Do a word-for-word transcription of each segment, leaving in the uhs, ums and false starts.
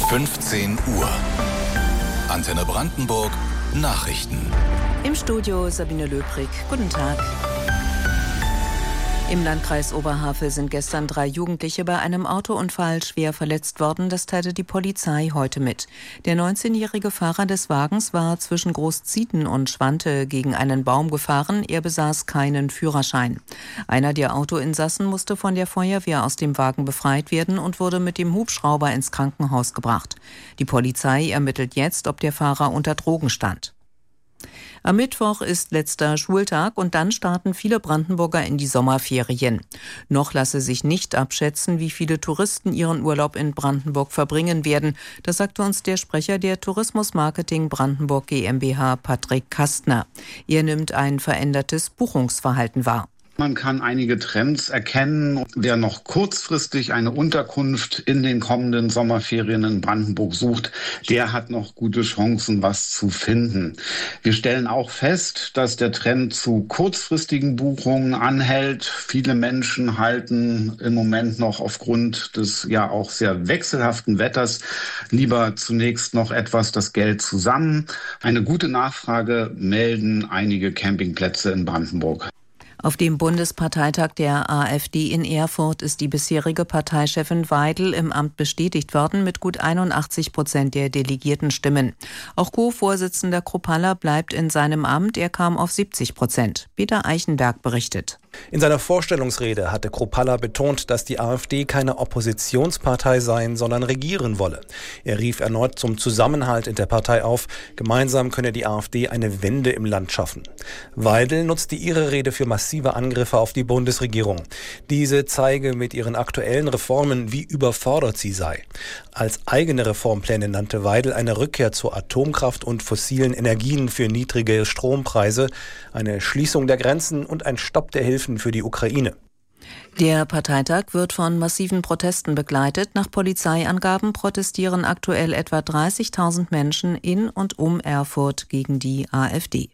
fünfzehn Uhr. Antenne Brandenburg Nachrichten. Im Studio Sabine Löbrig. Guten Tag. Im Landkreis Oberhavel sind gestern drei Jugendliche bei einem Autounfall schwer verletzt worden. Das teilte die Polizei heute mit. Der neunzehnjährige Fahrer des Wagens war zwischen Großzieten und Schwante gegen einen Baum gefahren. Er besaß keinen Führerschein. Einer der Autoinsassen musste von der Feuerwehr aus dem Wagen befreit werden und wurde mit dem Hubschrauber ins Krankenhaus gebracht. Die Polizei ermittelt jetzt, ob der Fahrer unter Drogen stand. Am Mittwoch ist letzter Schultag und dann starten viele Brandenburger in die Sommerferien. Noch lasse sich nicht abschätzen, wie viele Touristen ihren Urlaub in Brandenburg verbringen werden. Das sagte uns der Sprecher der Tourismusmarketing Brandenburg GmbH, Patrick Kastner. Er nimmt ein verändertes Buchungsverhalten wahr. Man kann einige Trends erkennen. Wer noch kurzfristig eine Unterkunft in den kommenden Sommerferien in Brandenburg sucht, der hat noch gute Chancen, was zu finden. Wir stellen auch fest, dass der Trend zu kurzfristigen Buchungen anhält. Viele Menschen halten im Moment noch aufgrund des ja auch sehr wechselhaften Wetters lieber zunächst noch etwas das Geld zusammen. Eine gute Nachfrage melden einige Campingplätze in Brandenburg. Auf dem Bundesparteitag der AfD in Erfurt ist die bisherige Parteichefin Weidel im Amt bestätigt worden mit gut einundachtzig Prozent der Delegiertenstimmen. Auch Co-Vorsitzender Kruppalla bleibt in seinem Amt. Er kam auf siebzig Prozent. Peter Eichenberg berichtet. In seiner Vorstellungsrede hatte Kruppalla betont, dass die AfD keine Oppositionspartei sein, sondern regieren wolle. Er rief erneut zum Zusammenhalt in der Partei auf. Gemeinsam könne die AfD eine Wende im Land schaffen. Weidel nutzte ihre Rede für massive Angriffe auf die Bundesregierung. Diese zeige mit ihren aktuellen Reformen, wie überfordert sie sei. Als eigene Reformpläne nannte Weidel eine Rückkehr zur Atomkraft und fossilen Energien für niedrige Strompreise, eine Schließung der Grenzen und ein Stopp der Hilfen für die Ukraine. Der Parteitag wird von massiven Protesten begleitet. Nach Polizeiangaben protestieren aktuell etwa dreißigtausend Menschen in und um Erfurt gegen die AfD.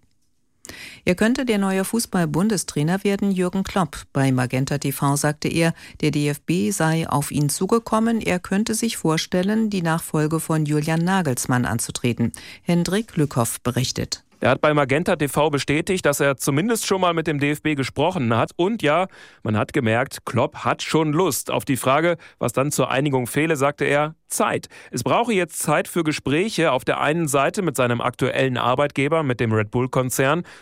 Er könnte der neue Fußball-Bundestrainer werden, Jürgen Klopp. Bei Magenta T V sagte er, der D F B sei auf ihn zugekommen. Er könnte sich vorstellen, die Nachfolge von Julian Nagelsmann anzutreten. Hendrik Lückhoff berichtet. Er hat bei Magenta T V bestätigt, dass er zumindest schon mal mit dem D F B gesprochen hat. Und ja, man hat gemerkt, Klopp hat schon Lust. Auf die Frage, was dann zur Einigung fehle, sagte er, Zeit. Es brauche jetzt Zeit für Gespräche auf der einen Seite mit seinem aktuellen Arbeitgeber, mit dem Red Bull-Konzern